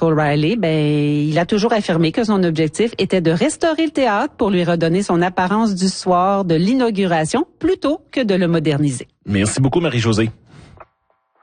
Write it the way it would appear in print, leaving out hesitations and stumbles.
Michael Riley, il a toujours affirmé que son objectif était de restaurer le théâtre pour lui redonner son apparence du soir de l'inauguration plutôt que de le moderniser. Merci beaucoup, Marie-Josée.